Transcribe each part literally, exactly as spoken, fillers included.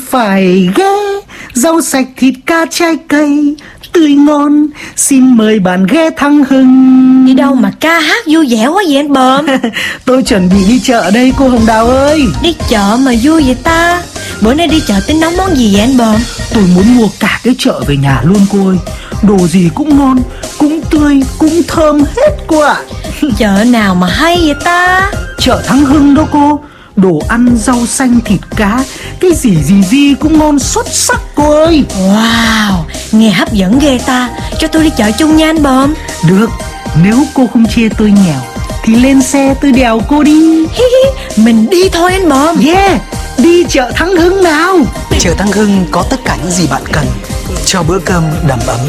phải ghé. Rau sạch, thịt cá, trái cây tươi ngon, xin mời bạn ghé Thắng Hưng. Đi đâu mà ca hát vui vẻ quá vậy anh Bờm? Tôi chuẩn bị đi chợ đây cô Hồng Đào ơi. Đi chợ mà vui vậy ta? Bữa nay đi chợ tính nấu món gì vậy anh Bờm? Tôi muốn mua cả cái chợ về nhà luôn cô ơi. Đồ gì cũng ngon, cũng tươi, cũng thơm hết cô ạ. Chợ nào mà hay vậy ta? Chợ Thắng Hưng đó cô. Đồ ăn, rau xanh, thịt cá, cái gì gì gì cũng ngon xuất sắc cô ơi. Wow, nghe hấp dẫn ghê ta. Cho tôi đi chợ chung nha anh Bờm. Được, nếu cô không chê tôi nghèo thì lên xe tôi đèo cô đi. Mình đi thôi anh Bờm. Yeah, đi chợ Thắng Hưng nào. Chợ Thắng Hưng có tất cả những gì bạn cần cho bữa cơm đầm ấm.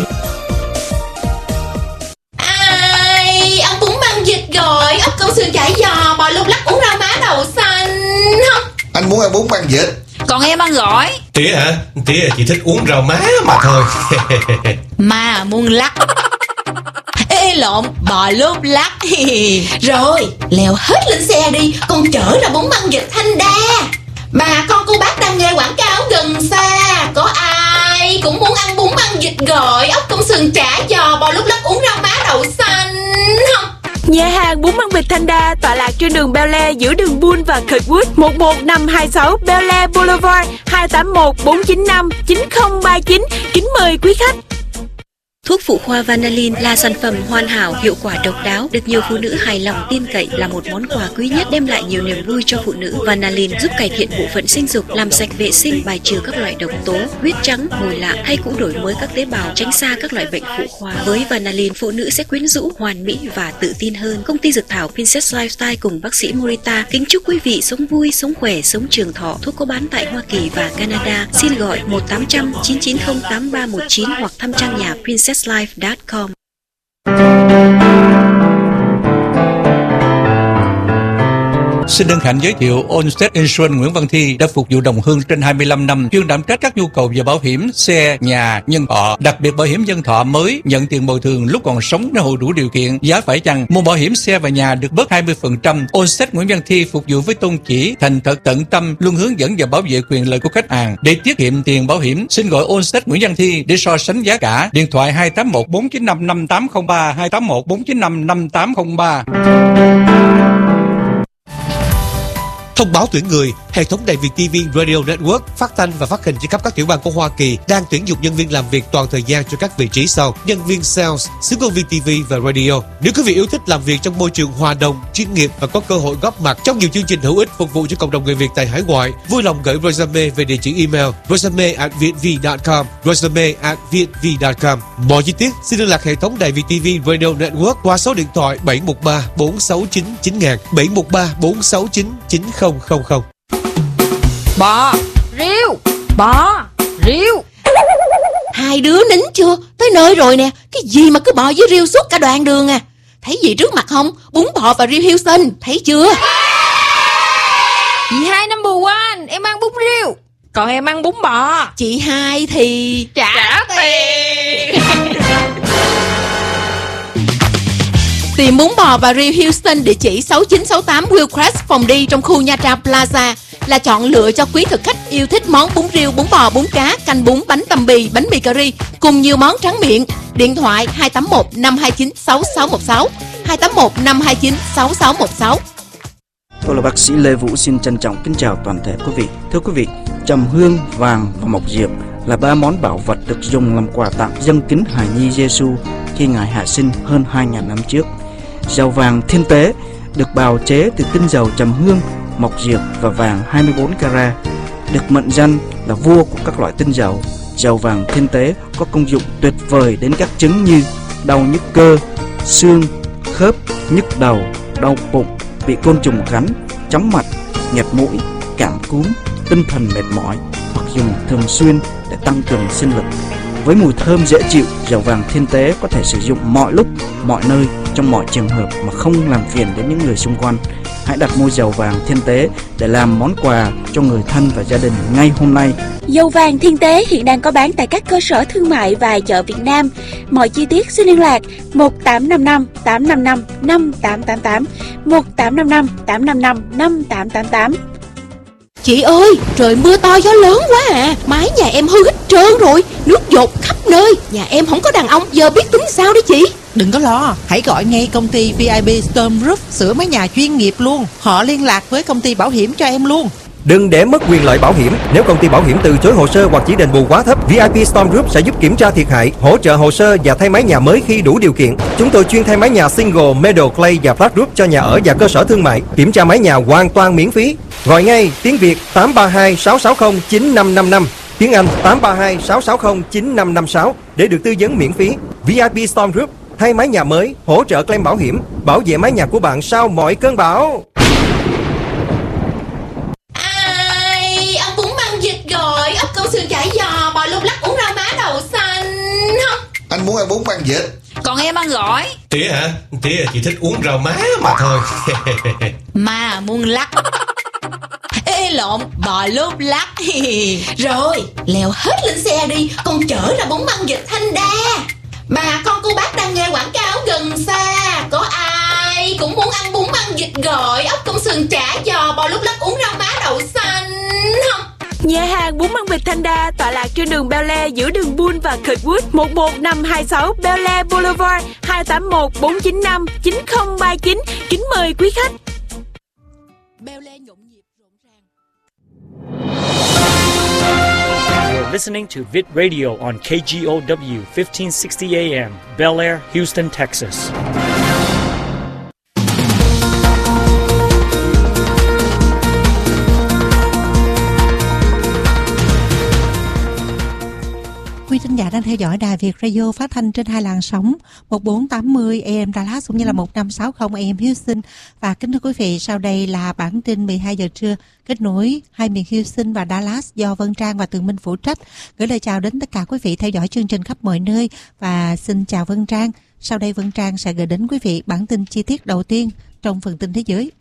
Ai, ông bún băng vịt rồi, ốc câu sườn chả giò, bò lục lắc, uống rau má đậu xanh. Không, anh muốn ăn bún băng vịt. Còn em ăn gỏi. Tía hả? Tía chỉ thích uống rau má mà thôi. Mà muôn lắc. Ê lộn, bò lốp lắc. Rồi, leo hết lên xe đi, con chở ra bún băng vịt Thanh Đa. Bà con cô bác đang nghe quảng cáo gần xa. Có ai cũng muốn ăn bún băng vịt gỏi, ốc công sườn chả giò, bò lốp lắc, uống rau má đậu xanh không? Nhà hàng bún băng vịt Thanh Đa tọa lạc trên đường Bel Air giữa đường Bull và Kirkwood, một một năm hai sáu Bel Air Boulevard, hai tám một bốn chín năm chín không ba chín. Kính mời quý khách. Thuốc phụ khoa Vanalin là sản phẩm hoàn hảo, hiệu quả độc đáo, được nhiều phụ nữ hài lòng tin cậy, là một món quà quý nhất đem lại nhiều niềm vui cho phụ nữ. Vanalin giúp cải thiện bộ phận sinh dục, làm sạch vệ sinh, bài trừ các loại độc tố, huyết trắng, mùi lạ hay cũng đổi mới các tế bào, tránh xa các loại bệnh phụ khoa. Với Vanalin, phụ nữ sẽ quyến rũ, hoàn mỹ và tự tin hơn. Công ty dược thảo Princess Lifestyle cùng bác sĩ Morita kính chúc quý vị sống vui, sống khỏe, sống trường thọ. Thuốc có bán tại Hoa Kỳ và Canada. Xin gọi một tám trăm chín chín không tám ba một chín hoặc thăm trang nhà princess life dot com. Xin hân hạnh giới thiệu Allstate Insurance Nguyễn Văn Thi đã phục vụ đồng hương trên hai mươi lăm năm, chuyên đảm trách các nhu cầu về bảo hiểm xe, nhà, nhân thọ, đặc biệt bảo hiểm nhân thọ mới nhận tiền bồi thường lúc còn sống nếu hộ đủ điều kiện. Giá phải chăng mua bảo hiểm xe và nhà được bớt hai mươi phần trăm. Allstate Nguyễn Văn Thi phục vụ với tôn chỉ thành thật tận tâm, luôn hướng dẫn và bảo vệ quyền lợi của khách hàng. Để tiết kiệm tiền bảo hiểm, xin gọi Allstate Nguyễn Văn Thi để so sánh giá cả. Điện thoại hai tám một bốn chín năm năm tám không ba, hai tám một bốn chín năm năm tám không ba. Thông báo tuyển người, hệ thống đài Việt ti vi Radio Network phát thanh và phát hình trên khắp các tiểu bang của Hoa Kỳ đang tuyển dụng nhân viên làm việc toàn thời gian cho các vị trí sau: nhân viên sales, xướng ngôn viên ti vi và radio. Nếu quý vị yêu thích làm việc trong môi trường hòa đồng, chuyên nghiệp và có cơ hội góp mặt trong nhiều chương trình hữu ích phục vụ cho cộng đồng người Việt tại hải ngoại, vui lòng gửi resume về địa chỉ email resume at vietv dot com, resume at vietv dot com. Mọi chi tiết xin liên lạc hệ thống đài Việt ti vi Radio Network qua số điện thoại bảy một ba bốn sáu chín chín nghìn, bảy một ba bốn sáu chín chín không không không. Bò, riêu, bò, riêu. Hai đứa nín chưa? Tới nơi rồi nè. Cái gì mà cứ bò với riêu suốt cả đoạn đường à? Thấy gì trước mặt không? Bún bò và riêu Houston, thấy chưa? Chị hai number one, em ăn bún riêu, còn em ăn bún bò. Chị hai thì trả, trả tiền. Tìm bún bò và riêu Houston địa chỉ sáu chín sáu tám Willcrest Phòng đi trong khu Nha Trang Plaza là chọn lựa cho quý thực khách yêu thích món bún riêu, bún bò, bún cá, canh bún, bánh tằm bì, bánh mì cà ri cùng nhiều món tráng miệng. Điện thoại hai tám một năm hai chín sáu sáu một sáu, hai tám một năm hai chín sáu sáu một sáu. Tôi là bác sĩ Lê Vũ, xin trân trọng kính chào toàn thể quý vị. Thưa quý vị, trầm hương, vàng và mộc diệp là ba món bảo vật được dùng làm quà tặng dâng kính hài nhi Giêsu khi Ngài hạ sinh hơn hai nghìn năm trước. Dầu vàng thiên tế được bào chế từ tinh dầu trầm hương, mộc diệp và vàng hai mươi bốn carat, được mệnh danh là vua của các loại tinh dầu. Dầu vàng thiên tế có công dụng tuyệt vời đến các chứng như đau nhức cơ, xương, khớp, nhức đầu, đau bụng, bị côn trùng cắn, chóng mặt, nghẹt mũi, cảm cúm, tinh thần mệt mỏi, hoặc dùng thường xuyên để tăng cường sinh lực. Với mùi thơm dễ chịu, dầu vàng thiên tế có thể sử dụng mọi lúc, mọi nơi, trong mọi trường hợp mà không làm phiền đến những người xung quanh. Hãy đặt mua dầu vàng thiên tế để làm món quà cho người thân và gia đình ngay hôm nay. Dầu vàng thiên tế hiện đang có bán tại các cơ sở thương mại và chợ Việt Nam. Mọi chi tiết xin liên lạc một tám năm năm tám năm năm năm tám tám tám, một tám năm năm tám năm năm năm tám tám tám. Chị ơi, trời mưa to gió lớn quá à, mái nhà em hư hết trơn rồi, nước dột khắp nơi. Nhà em không có đàn ông, giờ biết tính sao đấy chị? Đừng có lo, hãy gọi ngay công ty vê i pê Storm Roof sửa mái nhà chuyên nghiệp luôn. Họ liên lạc với công ty bảo hiểm cho em luôn. Đừng để mất quyền lợi bảo hiểm. Nếu công ty bảo hiểm từ chối hồ sơ hoặc chỉ đền bù quá thấp, vê i pê Storm Group sẽ giúp kiểm tra thiệt hại, hỗ trợ hồ sơ và thay mái nhà mới khi đủ điều kiện. Chúng tôi chuyên thay mái nhà single, metal clay và flat roof cho nhà ở và cơ sở thương mại. Kiểm tra mái nhà hoàn toàn miễn phí. Gọi ngay tiếng Việt tám ba hai sáu sáu không chín năm năm năm, tiếng Anh tám ba hai sáu sáu không chín năm năm sáu để được tư vấn miễn phí. vê i pê Storm Group thay mái nhà mới, hỗ trợ claim bảo hiểm, bảo vệ mái nhà của bạn sau mọi cơn bão. Rồi, ốc câu sườn chảy giò, bò lúc lắc uống rau má đậu xanh không? Anh muốn ăn bún băng vịt. Còn em ăn gỏi. Tía hả? Tía chỉ thích uống rau má mà thôi. Mà muốn lắc. Ê lộn, bò lúc lắc. Rồi, leo hết lên xe đi, con chở ra bún băng vịt Thanh Đa. Bà con cô bác đang nghe quảng cáo gần xa, có ai cũng muốn ăn bún băng vịt gỏi, ốc công sườn chả giò, bò lúc lắc uống rau má đậu xanh không? Nhà hàng bún băng vịt Thanh Đa tọa lạc trên đường Bel Air giữa đường Bull và Kirkwood, một một năm hai sáu Bel Air Boulevard, hai tám một bốn chín năm chín không ba chín. Kính mời quý khách. Bel Air nhộn nhịp rộn ràng. You're listening to Vit Radio on K G O W fifteen sixty A M, Bel Air, Houston, Texas. Quý thính giả đang theo dõi đài Việt Radio phát thanh trên hai làn sóng một bốn tám mươi A M Dallas cũng như là một năm sáu không A M Houston. Và kính thưa quý vị, sau đây là bản tin mười hai giờ trưa kết nối hai miền Houston và Dallas do Vân Trang và Tường Minh phụ trách. Gửi lời chào đến tất cả quý vị theo dõi chương trình khắp mọi nơi và xin chào Vân Trang. Sau đây Vân Trang sẽ gửi đến quý vị bản tin chi tiết đầu tiên trong phần tin thế giới.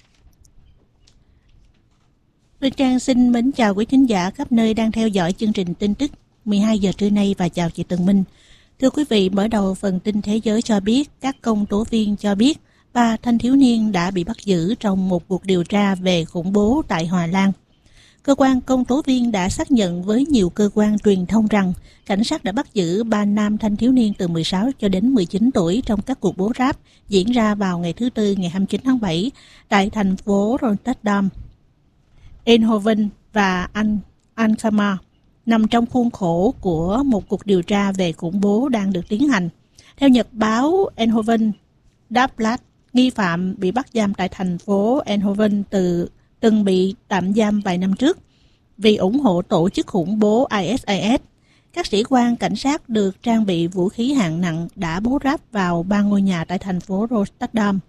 Vân Trang xin mến chào quý thính giả khắp nơi đang theo dõi chương trình tin tức mười hai giờ trưa nay và chào chị Tường Minh. Thưa quý vị, mở đầu phần tin thế giới cho biết các công tố viên cho biết ba thanh thiếu niên đã bị bắt giữ trong một cuộc điều tra về khủng bố tại Hà Lan. Cơ quan công tố viên đã xác nhận với nhiều cơ quan truyền thông rằng cảnh sát đã bắt giữ ba nam thanh thiếu niên từ mười sáu cho đến mười chín tuổi trong các cuộc bố ráp diễn ra vào ngày thứ Tư ngày hai mươi chín tháng bảy tại thành phố Rotterdam, Eindhoven và Alkmaar, nằm trong khuôn khổ của một cuộc điều tra về khủng bố đang được tiến hành. Theo nhật báo Eindhoven Dagblad, nghi phạm bị bắt giam tại thành phố Eindhoven từ từng bị tạm giam vài năm trước vì ủng hộ tổ chức khủng bố I S I S. Các sĩ quan cảnh sát được trang bị vũ khí hạng nặng đã bố ráp vào ba ngôi nhà tại thành phố Rotterdam,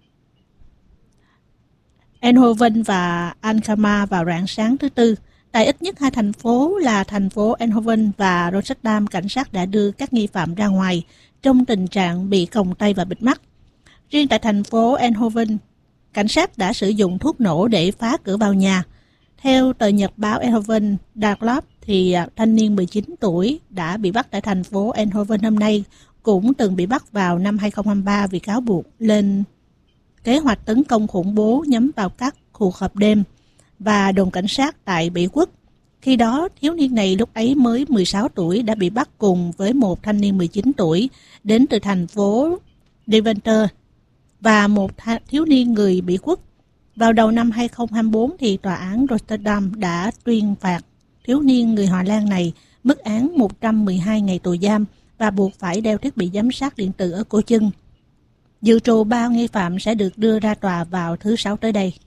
Eindhoven và Alkmaar vào rạng sáng thứ Tư. Tại ít nhất hai thành phố là thành phố Eindhoven và Rotterdam, cảnh sát đã đưa các nghi phạm ra ngoài trong tình trạng bị còng tay và bịt mắt. Riêng tại thành phố Eindhoven, cảnh sát đã sử dụng thuốc nổ để phá cửa vào nhà. Theo tờ nhật báo Eindhoven Dagblad, thì thanh niên mười chín tuổi đã bị bắt tại thành phố Eindhoven hôm nay cũng từng bị bắt vào năm hai không hai ba vì cáo buộc lên kế hoạch tấn công khủng bố nhắm vào các cuộc họp đêm và đồn cảnh sát tại Bỉ Quốc. Khi đó, thiếu niên này lúc ấy mới mười sáu tuổi đã bị bắt cùng với một thanh niên mười chín tuổi đến từ thành phố Deventer và một thiếu niên người Bỉ Quốc. Vào đầu năm hai không hai tư thì tòa án Rotterdam đã tuyên phạt thiếu niên người Hà Lan này mức án một trăm mười hai ngày tù giam và buộc phải đeo thiết bị giám sát điện tử ở cổ chân. Dự trù ba nghi phạm sẽ được đưa ra tòa vào thứ Sáu tới đây.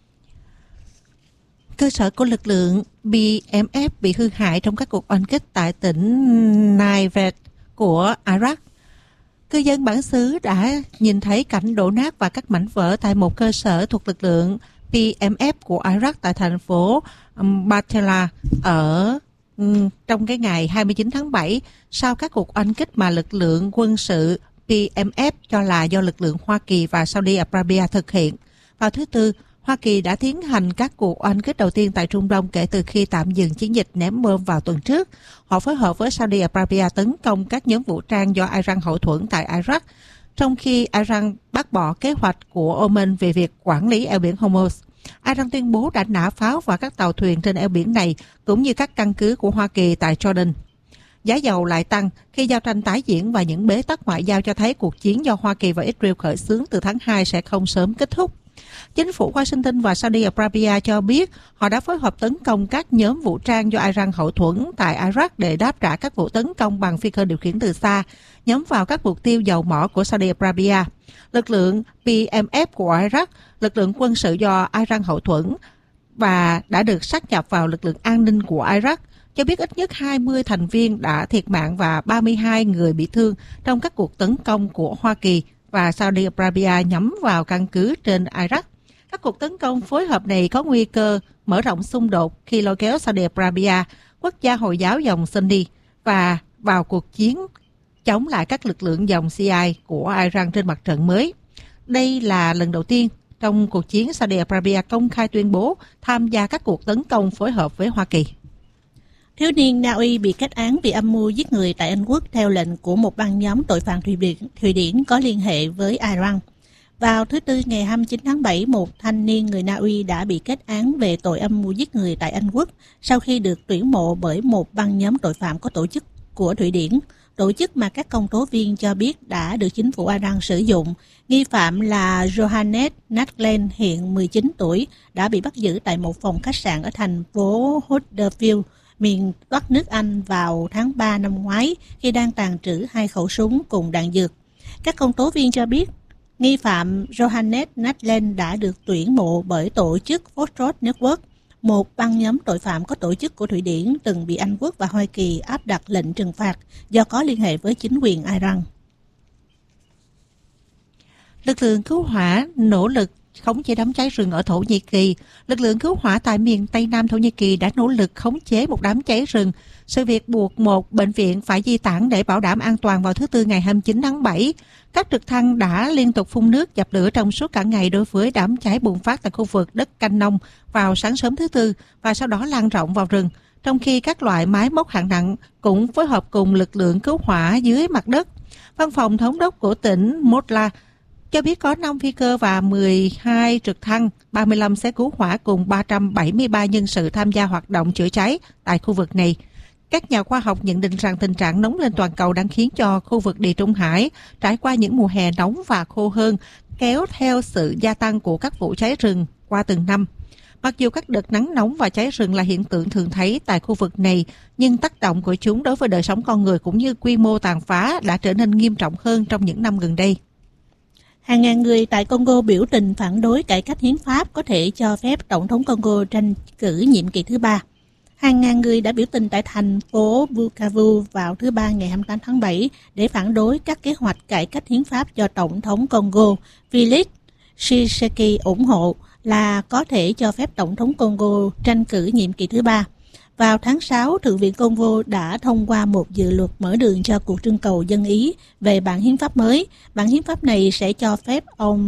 Cơ sở của lực lượng B M F bị hư hại trong các cuộc oanh kích tại tỉnh Nineveh của Iraq. Cư dân bản xứ đã nhìn thấy cảnh đổ nát và các mảnh vỡ tại một cơ sở thuộc lực lượng B M F của Iraq tại thành phố Bartella ở trong cái ngày hai mươi chín tháng bảy sau các cuộc oanh kích mà lực lượng quân sự B M F cho là do lực lượng Hoa Kỳ và Saudi Arabia thực hiện. Vào thứ Tư, Hoa Kỳ đã tiến hành các cuộc oanh kích đầu tiên tại Trung Đông kể từ khi tạm dừng chiến dịch ném bom vào tuần trước. Họ phối hợp với Saudi Arabia tấn công các nhóm vũ trang do Iran hậu thuẫn tại Iraq, trong khi Iran bác bỏ kế hoạch của Oman về việc quản lý eo biển Hormuz. Iran tuyên bố đã nã pháo vào các tàu thuyền trên eo biển này, cũng như các căn cứ của Hoa Kỳ tại Jordan. Giá dầu lại tăng khi giao tranh tái diễn và những bế tắc ngoại giao cho thấy cuộc chiến do Hoa Kỳ và Israel khởi xướng từ tháng hai sẽ không sớm kết thúc. Chính phủ Washington và Saudi Arabia cho biết họ đã phối hợp tấn công các nhóm vũ trang do Iran hậu thuẫn tại Iraq để đáp trả các vụ tấn công bằng phi cơ điều khiển từ xa nhắm vào các mục tiêu dầu mỏ của Saudi Arabia. Lực lượng P M F của Iraq, lực lượng quân sự do Iran hậu thuẫn và đã được sát nhập vào lực lượng an ninh của Iraq, cho biết ít nhất hai mươi thành viên đã thiệt mạng và ba mươi hai người bị thương trong các cuộc tấn công của Hoa Kỳ và Saudi Arabia nhắm vào căn cứ trên Iraq. Các cuộc tấn công phối hợp này có nguy cơ mở rộng xung đột khi lôi kéo Saudi Arabia, quốc gia Hồi giáo dòng Sunni, và vào cuộc chiến chống lại các lực lượng dòng Shia của Iran trên mặt trận mới. Đây là lần đầu tiên trong cuộc chiến Saudi Arabia công khai tuyên bố tham gia các cuộc tấn công phối hợp với Hoa Kỳ. Thiếu niên Na Uy bị kết án vì âm mưu giết người tại Anh Quốc theo lệnh của một băng nhóm tội phạm Thụy Điển, Thụy Điển có liên hệ với Iran. Vào thứ Tư ngày hai mươi chín tháng bảy, một thanh niên người Na Uy đã bị kết án về tội âm mưu giết người tại Anh Quốc sau khi được tuyển mộ bởi một băng nhóm tội phạm có tổ chức của Thụy Điển, tổ chức mà các công tố viên cho biết đã được chính phủ Iran sử dụng. Nghi phạm là Johannes Natlen, hiện mười chín tuổi, đã bị bắt giữ tại một phòng khách sạn ở thành phố Huddersfield, miền Bắc nước Anh vào tháng ba năm ngoái khi đang tàng trữ hai khẩu súng cùng đạn dược. Các công tố viên cho biết nghi phạm Johannes Natlen đã được tuyển mộ bởi tổ chức Foxtrot Network, một băng nhóm tội phạm có tổ chức của Thụy Điển từng bị Anh Quốc và Hoa Kỳ áp đặt lệnh trừng phạt do có liên hệ với chính quyền Iran. Lực lượng cứu hỏa nỗ lực khống chế đám cháy rừng ở Thổ Nhĩ Kỳ. Lực lượng cứu hỏa tại miền Tây Nam Thổ Nhĩ Kỳ đã nỗ lực khống chế một đám cháy rừng. Sự việc buộc một bệnh viện phải di tản để bảo đảm an toàn vào thứ Tư ngày hai mươi chín tháng bảy. Các trực thăng đã liên tục phun nước dập lửa trong suốt cả ngày đối với đám cháy bùng phát tại khu vực đất Canh Nông vào sáng sớm thứ Tư và sau đó lan rộng vào rừng, trong khi các loại máy móc hạng nặng cũng phối hợp cùng lực lượng cứu hỏa dưới mặt đất. Văn phòng thống đốc của tỉnh Motla cho biết có năm phi cơ và mười hai trực thăng, ba mươi lăm xe cứu hỏa cùng ba trăm bảy mươi ba nhân sự tham gia hoạt động chữa cháy tại khu vực này. Các nhà khoa học nhận định rằng tình trạng nóng lên toàn cầu đang khiến cho khu vực Địa Trung Hải trải qua những mùa hè nóng và khô hơn, kéo theo sự gia tăng của các vụ cháy rừng qua từng năm. Mặc dù các đợt nắng nóng và cháy rừng là hiện tượng thường thấy tại khu vực này, nhưng tác động của chúng đối với đời sống con người cũng như quy mô tàn phá đã trở nên nghiêm trọng hơn trong những năm gần đây. Hàng ngàn người tại Congo biểu tình phản đối cải cách hiến pháp có thể cho phép Tổng thống Congo tranh cử nhiệm kỳ thứ ba. Hàng ngàn người đã biểu tình tại thành phố Bukavu vào thứ Ba ngày hai mươi tám tháng bảy để phản đối các kế hoạch cải cách hiến pháp do Tổng thống Congo Félix Tshisekedi ủng hộ là có thể cho phép Tổng thống Congo tranh cử nhiệm kỳ thứ ba. Vào tháng sáu, Thượng viện Congo đã thông qua một dự luật mở đường cho cuộc trưng cầu dân Ý về bản hiến pháp mới. Bản hiến pháp này sẽ cho phép ông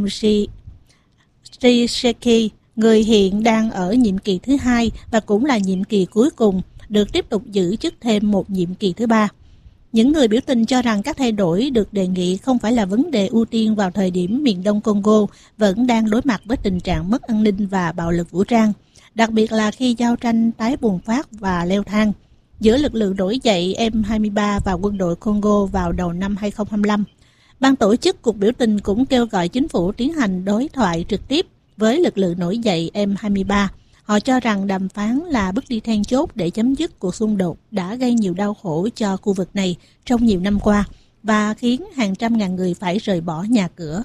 Tshisekedi, người hiện đang ở nhiệm kỳ thứ hai và cũng là nhiệm kỳ cuối cùng, được tiếp tục giữ chức thêm một nhiệm kỳ thứ ba. Những người biểu tình cho rằng các thay đổi được đề nghị không phải là vấn đề ưu tiên vào thời điểm miền đông Congo vẫn đang đối mặt với tình trạng mất an ninh và bạo lực vũ trang, đặc biệt là khi giao tranh tái bùng phát và leo thang giữa lực lượng nổi dậy M hai mươi ba và quân đội Congo vào đầu năm hai không hai lăm. Ban tổ chức cuộc biểu tình cũng kêu gọi chính phủ tiến hành đối thoại trực tiếp với lực lượng nổi dậy M hai mươi ba. Họ cho rằng đàm phán là bước đi then chốt để chấm dứt cuộc xung đột đã gây nhiều đau khổ cho khu vực này trong nhiều năm qua và khiến hàng trăm ngàn người phải rời bỏ nhà cửa.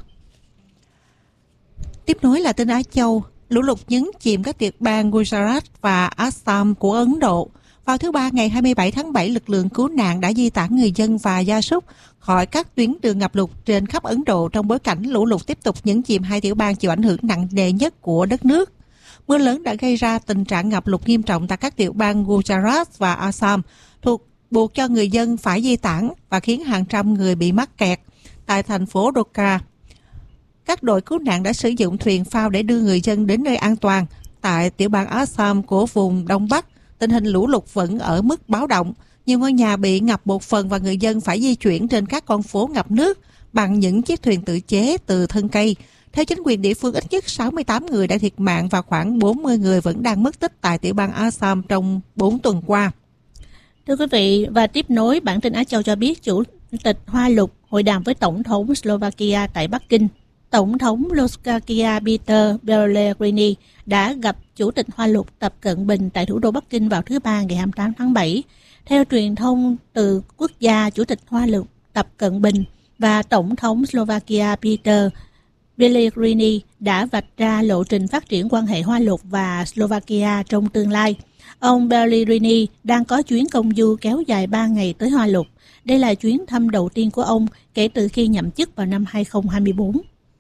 Tiếp nối là tin Á Châu. Lũ lụt nhấn chìm các tiểu bang Gujarat và Assam của Ấn Độ. Vào thứ Ba ngày hai mươi bảy tháng bảy, lực lượng cứu nạn đã di tản người dân và gia súc khỏi các tuyến đường ngập lụt trên khắp Ấn Độ trong bối cảnh lũ lụt tiếp tục nhấn chìm hai tiểu bang chịu ảnh hưởng nặng nề nhất của đất nước. Mưa lớn đã gây ra tình trạng ngập lụt nghiêm trọng tại các tiểu bang Gujarat và Assam, thuộc buộc cho người dân phải di tản và khiến hàng trăm người bị mắc kẹt tại thành phố Dhaka. Các đội cứu nạn đã sử dụng thuyền phao để đưa người dân đến nơi an toàn. Tại tiểu bang Assam của vùng Đông Bắc, tình hình lũ lụt vẫn ở mức báo động. Nhiều ngôi nhà bị ngập một phần và người dân phải di chuyển trên các con phố ngập nước bằng những chiếc thuyền tự chế từ thân cây. Theo chính quyền địa phương, ít nhất sáu mươi tám người đã thiệt mạng và khoảng bốn mươi người vẫn đang mất tích tại tiểu bang Assam trong bốn tuần qua. Thưa quý vị, và tiếp nối bản tin Á Châu cho biết, Chủ tịch Hoa Lục hội đàm với Tổng thống Slovakia tại Bắc Kinh. Tổng thống Slovakia Peter Pellegrini đã gặp Chủ tịch Hoa Lục Tập Cận Bình tại thủ đô Bắc Kinh vào thứ Ba ngày hai mươi tám tháng bảy. Theo truyền thông từ quốc gia, Chủ tịch Hoa Lục Tập Cận Bình và Tổng thống Slovakia Peter Pellegrini đã vạch ra lộ trình phát triển quan hệ Hoa Lục và Slovakia trong tương lai. Ông Pellegrini đang có chuyến công du kéo dài ba ngày tới Hoa Lục. Đây là chuyến thăm đầu tiên của ông kể từ khi nhậm chức vào năm hai không hai tư.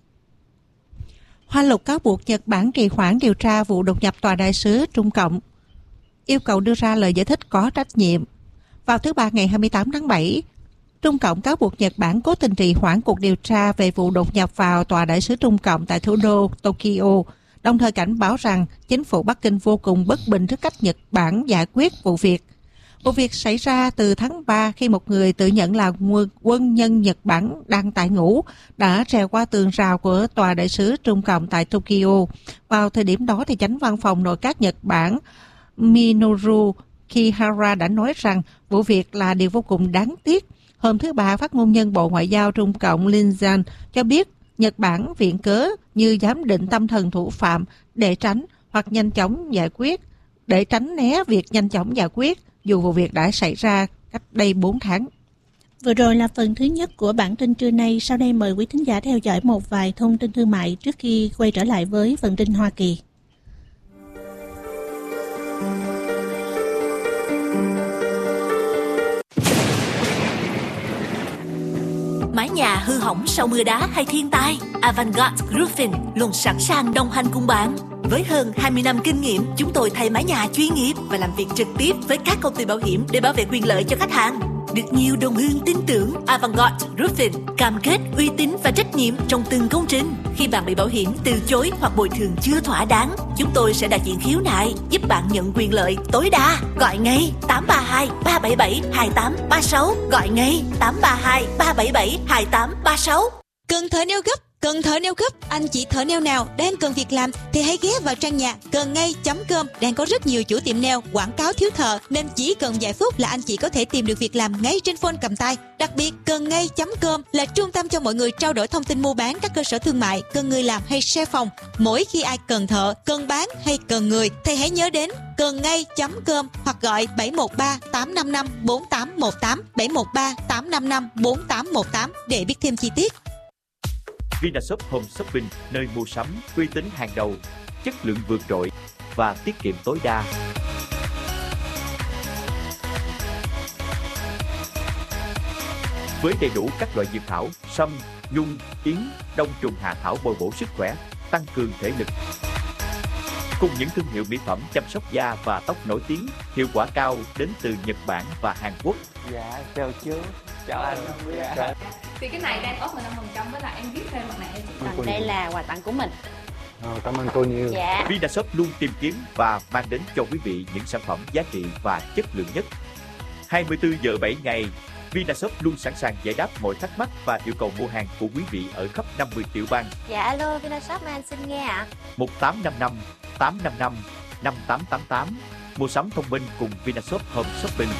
Hoa Lục cáo buộc Nhật Bản trì hoãn điều tra vụ đột nhập tòa đại sứ Trung Cộng, yêu cầu đưa ra lời giải thích có trách nhiệm. Vào thứ Ba ngày hai mươi tám tháng bảy, Trung Cộng cáo buộc Nhật Bản cố tình trì hoãn cuộc điều tra về vụ đột nhập vào tòa đại sứ Trung Cộng tại thủ đô Tokyo, đồng thời cảnh báo rằng chính phủ Bắc Kinh vô cùng bất bình trước cách Nhật Bản giải quyết vụ việc. Vụ việc xảy ra từ tháng ba khi một người tự nhận là quân nhân Nhật Bản đang tại ngũ đã trèo qua tường rào của tòa đại sứ Trung Cộng tại Tokyo. Vào thời điểm đó, thì chánh văn phòng nội các Nhật Bản Minoru Kihara đã nói rằng vụ việc là điều vô cùng đáng tiếc. Hôm thứ Ba, phát ngôn nhân Bộ Ngoại giao Trung Cộng Lin Zhan cho biết Nhật Bản viện cớ như giám định tâm thần thủ phạm để tránh hoặc nhanh chóng giải quyết, để tránh né việc nhanh chóng giải quyết, dù vụ việc đã xảy ra cách đây bốn tháng. Vừa rồi là phần thứ nhất của bản tin trưa nay. Sau đây mời quý thính giả theo dõi một vài thông tin thương mại trước khi quay trở lại với phần tin Hoa Kỳ. Mái nhà hư hỏng sau mưa đá hay thiên tai, Avantgarde Roofing luôn sẵn sàng đồng hành cùng bạn. Với hơn hai mươi năm kinh nghiệm, chúng tôi thay mái nhà chuyên nghiệp và làm việc trực tiếp với các công ty bảo hiểm để bảo vệ quyền lợi cho khách hàng. Được nhiều đồng hương tin tưởng, Avantgarde Roofing cam kết uy tín và trách nhiệm trong từng công trình. Khi bạn bị bảo hiểm từ chối hoặc bồi thường chưa thỏa đáng, chúng tôi sẽ đại diện khiếu nại, giúp bạn nhận quyền lợi tối đa. Gọi ngay tám ba hai ba bảy bảy hai tám ba sáu, gọi ngay tám ba hai ba bảy bảy hai tám ba sáu. Cần thợ neo gấp, cần thợ neo gấp, anh chị thợ neo nào đang cần việc làm thì hãy ghé vào trang nhà cần ngay chấm com. Đang có rất nhiều chủ tiệm neo quảng cáo thiếu thợ, nên chỉ cần vài phút là anh chị có thể tìm được việc làm ngay trên phone cầm tay. Đặc biệt, cần ngay chấm com là trung tâm cho mọi người trao đổi thông tin mua bán các cơ sở thương mại, cần người làm hay share phòng. Mỗi khi ai cần thợ, cần bán hay cần người thì hãy nhớ đến cần ngay chấm com hoặc gọi bảy một ba tám năm năm bốn tám một tám, bảy một ba tám năm năm bốn tám một tám để biết thêm chi tiết. Vinashop Home Shopping, nơi mua sắm uy tín hàng đầu, chất lượng vượt trội và tiết kiệm tối đa. Với đầy đủ các loại dược thảo, sâm, nhung, yến, đông trùng hạ thảo bồi bổ sức khỏe, tăng cường thể lực. Cùng những thương hiệu mỹ phẩm chăm sóc da và tóc nổi tiếng, hiệu quả cao đến từ Nhật Bản và Hàn Quốc. Dạ, chào chú. Chào anh. Dạ. Thì cái này đang offer năm phần trăm với lại em viết thêm mặt này. Vâng, đây là quà tặng của mình. Ờ, cảm ơn cô nhiều. Dạ. Vinashop luôn tìm kiếm và mang đến cho quý vị những sản phẩm giá trị và chất lượng nhất. hai mươi tư giờ bảy ngày, Vinashop luôn sẵn sàng giải đáp mọi thắc mắc và yêu cầu mua hàng của quý vị ở khắp năm mươi tiểu bang. Dạ alo, Vinashop anh xin nghe ạ. một tám năm năm tám năm năm năm tám tám tám. Mua sắm thông minh cùng Vinashop Home Shopping.